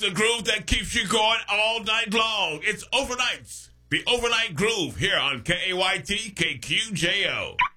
the groove that keeps you going all night long. It's Overnights, the Overnight Groove here on KAYT KQJO.